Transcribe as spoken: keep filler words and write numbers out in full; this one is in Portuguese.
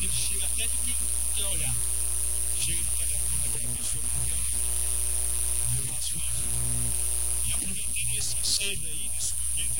ele chega até de quem quer olhar. Chega no telefone daquela pessoa que quer olhar. Eu faço isso. E aproveitando esse ensejo aí, nesse